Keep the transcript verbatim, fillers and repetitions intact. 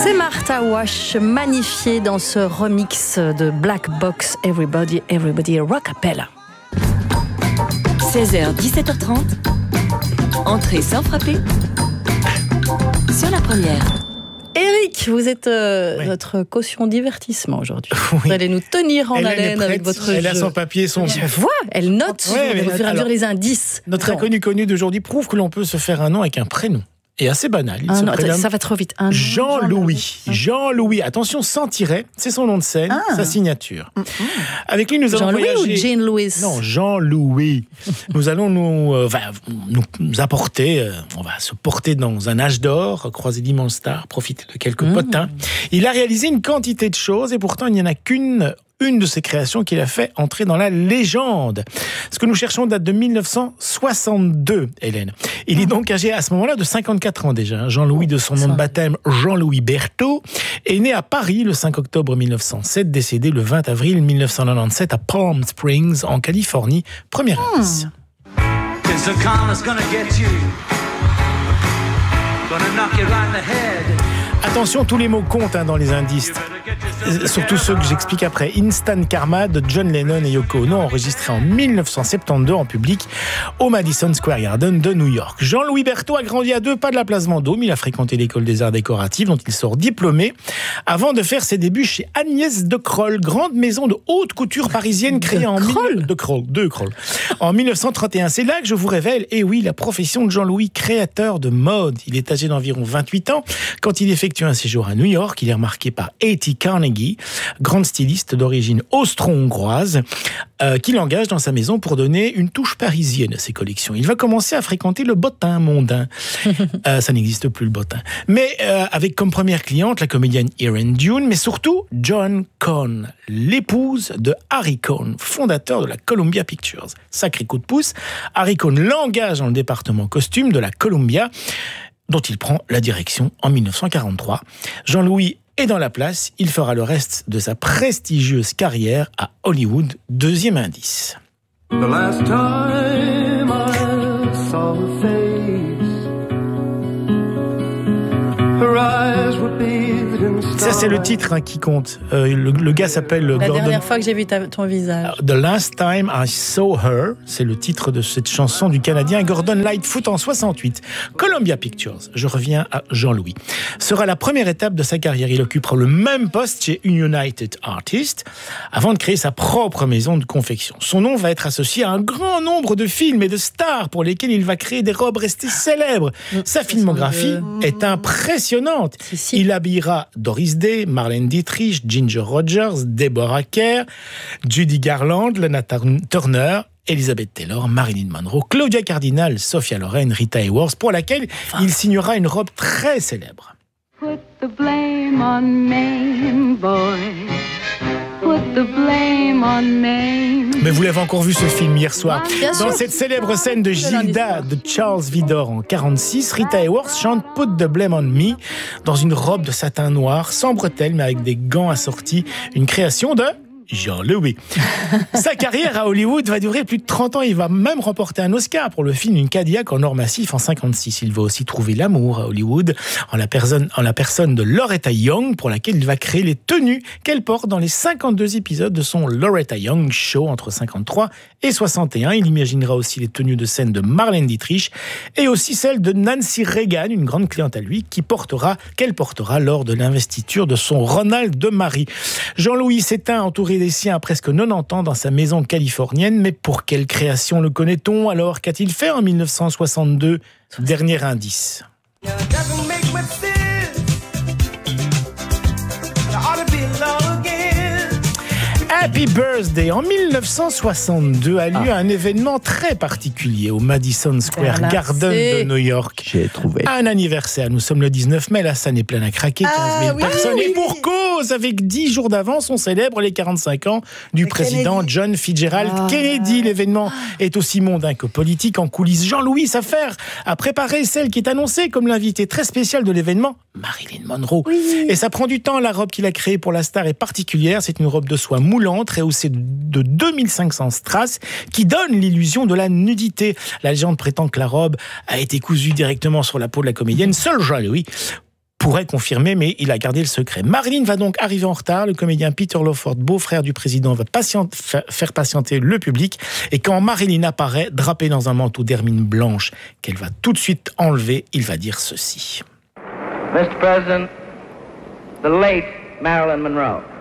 C'est Martha Wash, magnifiée dans ce remix de Black Box Everybody, Everybody Rockapella. seize heures dix-sept heures trente, entrée sans frapper sur la première. Eric, vous êtes euh, oui. notre caution divertissement aujourd'hui. Oui. Vous allez nous tenir en elle, haleine elle avec votre elle jeu. Elle a son papier, son... Je vois, elle note Ouais, au fur et à mesure les indices. Notre Non. inconnu connu d'aujourd'hui prouve que l'on peut se faire un nom avec un prénom. Et assez banal. Il Ah se non, prénomme ça va trop vite. Un nom, Jean-Louis. Jean-Louis. Jean-Louis. Attention, sans tiret. C'est son nom de scène, Ah. sa signature. Mm-hmm. Avec lui, nous allons Jean-Louis voyager... ou Jean-Louis? Non, Jean-Louis. Nous allons nous, euh, va, nous, nous apporter, euh, on va se porter dans un âge d'or, croiser d'immenses stars, profiter de quelques Mmh. potins. Il a réalisé une quantité de choses et pourtant il n'y en a qu'une une de ses créations qu'il a fait entrer dans la légende. Ce que nous cherchons date de mille neuf cent soixante-deux, Hélène. Il est donc âgé à ce moment-là de cinquante-quatre ans déjà. Jean-Louis, de son nom de baptême Jean-Louis Berthaud, est né à Paris le cinq octobre mille neuf cent sept, décédé le vingt avril mille neuf cent quatre-vingt-dix-sept à Palm Springs, en Californie. Premier indice. Attention, tous les mots comptent hein, dans les indices. Surtout ceux que j'explique après. Instant Karma de John Lennon et Yoko Ono, enregistré en mille neuf cent soixante-douze en public au Madison Square Garden de New York. Jean-Louis Berthaud a grandi à deux pas de la place Vendôme. Il a fréquenté l'école des arts décoratifs dont il sort diplômé avant de faire ses débuts chez Agnès de Kroll, grande maison de haute couture parisienne créée de en Kroll. de Kroll, de Kroll. En mille neuf cent trente et un. C'est là que je vous révèle, et oui, la profession de Jean-Louis, créateur de mode. Il est âgé d'environ vingt-huit ans quand il effectue un séjour à New York. Il est remarqué par Hattie Carnegie, grande styliste d'origine austro-hongroise, euh, qui l'engage dans sa maison pour donner une touche parisienne à ses collections. Il va commencer à fréquenter le bottin mondain. euh, ça n'existe plus, le bottin. Mais euh, avec comme première cliente la comédienne Erin Dune, mais surtout Joan Cohn, l'épouse de Harry Cohn, fondateur de la Columbia Pictures. Sacré coup de pouce, Harry Cohn l'engage dans le département costume de la Columbia, dont il prend la direction en mille neuf cent quarante-trois. Jean-Louis est dans la place, il fera le reste de sa prestigieuse carrière à Hollywood. Deuxième indice. The last time I saw her face, her eyes were bathed in Ça, c'est le titre hein, qui compte. Euh, le, le gars s'appelle La Gordon. dernière fois que j'ai vu ta- ton visage. The Last Time I Saw Her, c'est le titre de cette chanson du Canadien Gordon Lightfoot en soixante-huit. Columbia Pictures, je reviens à Jean-Louis, sera la première étape de sa carrière. Il occupera le même poste chez United Artists avant de créer sa propre maison de confection. Son nom va être associé à un grand nombre de films et de stars pour lesquels il va créer des robes restées célèbres. Sa filmographie est impressionnante. Si, si. Il habillera Doris Day, Marlène Dietrich, Ginger Rogers, Deborah Kerr, Judy Garland, Lana Turner, Elizabeth Taylor, Marilyn Monroe, Claudia Cardinal, Sophia Loren, Rita Hayworth, pour laquelle il signera une robe très célèbre. Put the blame on Maine, boy. Put the blame on Maine. Mais vous l'avez encore vu ce film hier soir. Bien Dans sûr. cette célèbre scène de Gilda de Charles Vidor en quarante-six, Rita Hayworth chante Put the Blame on Me dans une robe de satin noir, sans bretelles mais avec des gants assortis. Une création de Jean-Louis. Sa carrière à Hollywood va durer plus de trente ans. Il va même remporter un Oscar pour le film Une Cadillac en or massif en cinquante-six. Il va aussi trouver l'amour à Hollywood en la personne, en la personne de Loretta Young, pour laquelle il va créer les tenues qu'elle porte dans les cinquante-deux épisodes de son Loretta Young Show entre cinquante-trois et soixante et un. Il imaginera aussi les tenues de scène de Marlène Dietrich et aussi celles de Nancy Reagan, une grande cliente à lui, qui portera, qu'elle portera lors de l'investiture de son Ronald de Marie. Jean-Louis s'éteint entouré des siens à presque quatre-vingt-dix ans dans sa maison californienne. Mais pour quelle création le connaît-on alors? Qu'a-t-il fait en mille neuf cent soixante-deux? Dernier indice. Happy Birthday. En mille neuf cent soixante-deux a lieu ah. un événement très particulier au Madison Square Voilà, Garden c'est... de New York. J'ai trouvé. Un anniversaire. Nous sommes le dix-neuf mai. La scène est pleine à craquer. quinze mille Ah, oui, personnes. oui, Et pour oui. cause, avec dix jours d'avance, on célèbre les quarante-cinq ans du Le président Kennedy. John Fitzgerald Ah. Kennedy. L'événement est aussi mondain que politique. En coulisses, Jean-Louis s'affaire à préparer celle qui est annoncée comme l'invité très spécial de l'événement, Marilyn Monroe. Oui. Et ça prend du temps. La robe qu'il a créée pour la star est particulière. C'est une robe de soie moulante, rehaussée de deux mille cinq cents strass, qui donne l'illusion de la nudité. La légende prétend que la robe a été cousue directement sur la peau de la comédienne. Seul Jean-Louis pourrait confirmer, mais il a gardé le secret. Marilyn va donc arriver en retard. Le comédien Peter Lawford, beau-frère du président, va patient, faire patienter le public. Et quand Marilyn apparaît, drapée dans un manteau d'hermine blanche, qu'elle va tout de suite enlever, il va dire ceci. mister President, the late Marilyn Monroe.